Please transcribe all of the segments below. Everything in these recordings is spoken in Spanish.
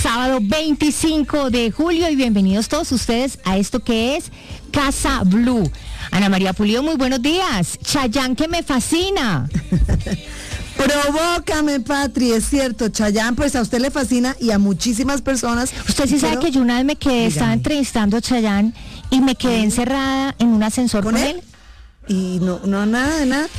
sábado 25 de julio y bienvenidos todos ustedes a esto que es Casa Blue. Ana María Pulido, muy buenos días. Chayanne, que me fascina. Provócame, Patri, es cierto, Chayanne, pues a usted le fascina y a muchísimas personas. Usted sí sabe que yo una vez me quedé, estaba entrevistando a Chayanne y me quedé encerrada en un ascensor con él. Y no, nada de nada.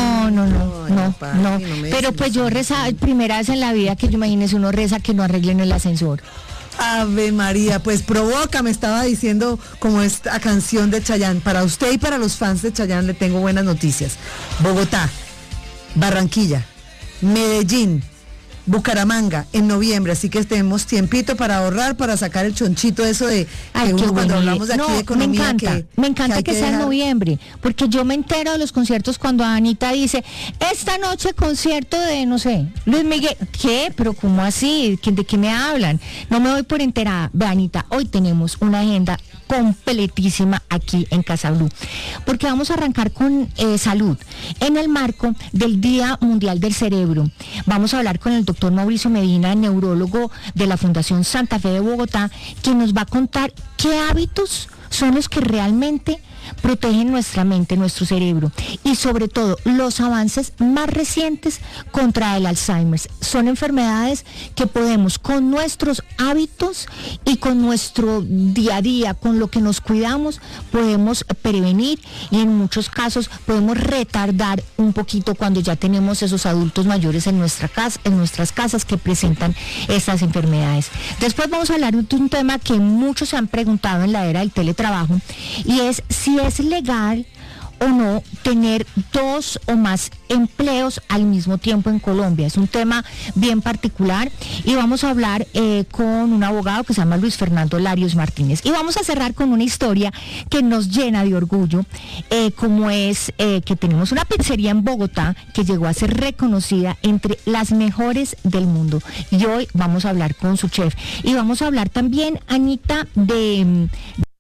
No. Pero pues yo rezaba, primera vez en la vida que yo imagínese uno reza que no arreglen el ascensor. Ave María, pues Provócame, estaba diciendo como esta canción de Chayanne. Para usted y para los fans de Chayanne le tengo buenas noticias. Bogotá, Barranquilla, Medellín, Bucaramanga en noviembre, así que tenemos tiempito para ahorrar, para sacar el chonchito eso de ay, uno cuando hablamos de aquí de economía. Me encanta que sea en noviembre, porque yo me entero de los conciertos cuando Anita dice, esta noche concierto de, no sé, Luis Miguel. ¿Qué? ¿Pero cómo así? ¿De qué me hablan? No me doy por enterada. Ve, Anita, hoy tenemos una agenda completísima aquí en Casa Blue, porque vamos a arrancar con salud, en el marco del Día Mundial del Cerebro. Vamos a hablar con el doctor Mauricio Medina, neurólogo de la Fundación Santa Fe de Bogotá, quien nos va a contar qué hábitos son los que realmente protegen nuestra mente, nuestro cerebro, y sobre todo los avances más recientes contra el Alzheimer. Son enfermedades que podemos, con nuestros hábitos y con nuestro día a día, con lo que nos cuidamos, podemos prevenir y en muchos casos podemos retardar un poquito cuando ya tenemos esos adultos mayores en nuestra casa, en nuestras casas, que presentan estas enfermedades. Después vamos a hablar de un tema que muchos se han preguntado en la era del teletrabajo, y es si es legal o no tener 2 o más empleos al mismo tiempo en Colombia. Es un tema bien particular y vamos a hablar con un abogado que se llama Luis Fernando Larios Martínez. Y vamos a cerrar con una historia que nos llena de orgullo, como es que tenemos una pizzería en Bogotá que llegó a ser reconocida entre las mejores del mundo. Y hoy vamos a hablar con su chef. Y vamos a hablar también, Anita, de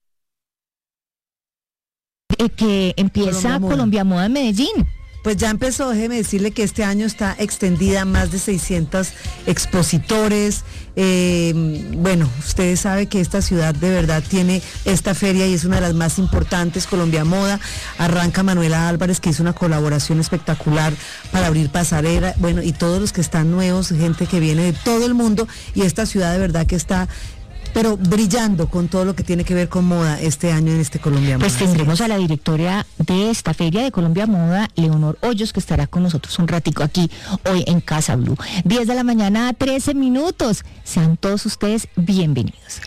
que empieza Colombia Moda en Medellín. Pues ya empezó, déjeme decirle que este año está extendida a más de 600 expositores. Bueno, ustedes saben que esta ciudad de verdad tiene esta feria y es una de las más importantes, Colombia Moda. Arranca Manuela Álvarez, que hizo una colaboración espectacular para abrir pasarela, bueno, y todos los que están nuevos, gente que viene de todo el mundo, y esta ciudad de verdad que está pero brillando con todo lo que tiene que ver con moda este año en este Colombia Moda. Pues tendremos a la directora de esta feria de Colombia Moda, Leonor Hoyos, que estará con nosotros un ratico aquí hoy en Casa Blue. 10 de la mañana, 13 minutos. Sean todos ustedes bienvenidos.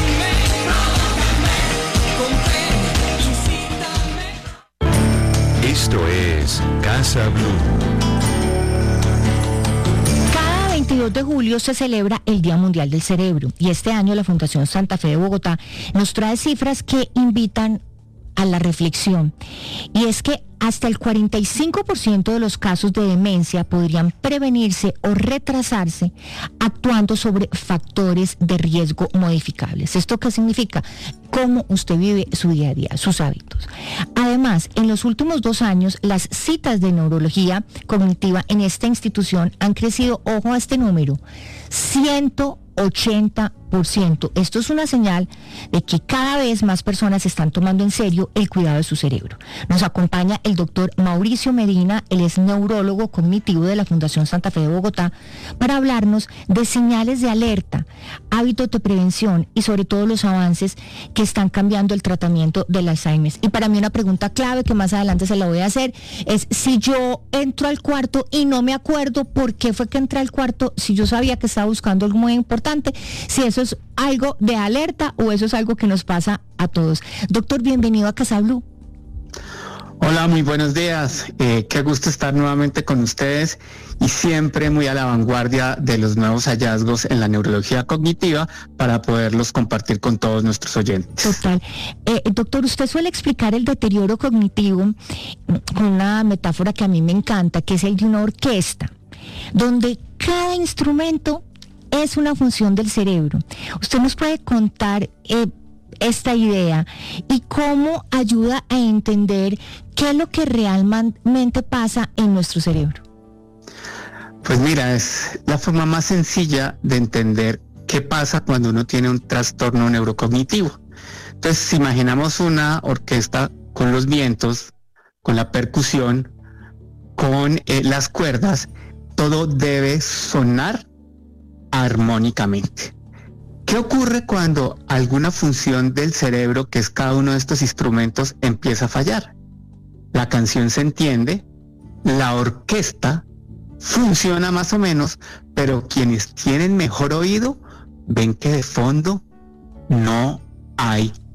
Esto es Casa Blue. 22 de julio se celebra el Día Mundial del Cerebro y este año la Fundación Santa Fe de Bogotá nos trae cifras que invitan a la reflexión, y es que hasta el 45% de los casos de demencia podrían prevenirse o retrasarse actuando sobre factores de riesgo modificables. ¿Esto qué significa? Cómo usted vive su día a día, sus hábitos. Además, en los últimos 2 años, las citas de neurología cognitiva en esta institución han crecido, ojo a este número, 180%. Esto es una señal de que cada vez más personas están tomando en serio el cuidado de su cerebro. Nos acompaña el doctor Mauricio Medina, él es neurólogo cognitivo de la Fundación Santa Fe de Bogotá, para hablarnos de señales de alerta, hábitos de prevención y sobre todo los avances que están cambiando el tratamiento del Alzheimer. Y para mí una pregunta clave que más adelante se la voy a hacer es: si yo entro al cuarto y no me acuerdo por qué fue que entré al cuarto, si yo sabía que estaba buscando algo muy importante, si eso es algo de alerta o eso es algo que nos pasa a todos. Doctor, bienvenido a Casa Blue. Hola, muy buenos días. Qué gusto estar nuevamente con ustedes y siempre muy a la vanguardia de los nuevos hallazgos en la neurología cognitiva para poderlos compartir con todos nuestros oyentes. Total. Doctor, usted suele explicar el deterioro cognitivo con una metáfora que a mí me encanta, que es el de una orquesta, donde cada instrumento es una función del cerebro. ¿Usted nos puede contar esta idea y cómo ayuda a entender qué es lo que realmente pasa en nuestro cerebro? Pues mira, es la forma más sencilla de entender qué pasa cuando uno tiene un trastorno neurocognitivo. Entonces, si imaginamos una orquesta con los vientos, con la percusión, con las cuerdas, todo debe sonar armónicamente. ¿Qué ocurre cuando alguna función del cerebro, que es cada uno de estos instrumentos, empieza a fallar? La canción se entiende, la orquesta funciona más o menos, pero quienes tienen mejor oído ven que de fondo no hay